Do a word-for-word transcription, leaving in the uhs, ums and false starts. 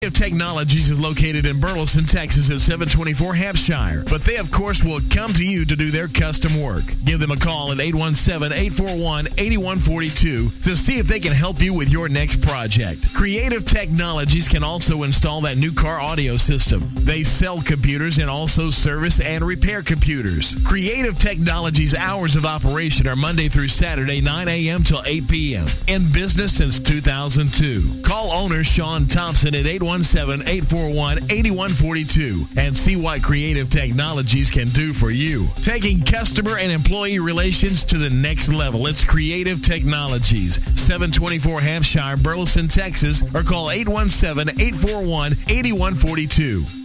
Technologies is located in Burleson, Texas at seven twenty-four Hampshire, but they, of course, will come to you to do their custom work. Give them a call at eight one seven, eight four one, eight one four two to see if they can help you with your next project. Creative Technologies can also install that new car audio system. They sell computers and also service and repair computers. Creative Technologies' hours of operation are Monday through Saturday, nine a.m. till eight p.m. In business since two thousand two. Call owner Sean Thompson at eight one seven, eight four one, eight one four two and see what Creative Technologies can do for you. Taking customer and employee relations to the next level. It's Creative Technologies, seven twenty-four Hampshire, Burleson, Texas, or call eight one seven, eight four one, eight one four two.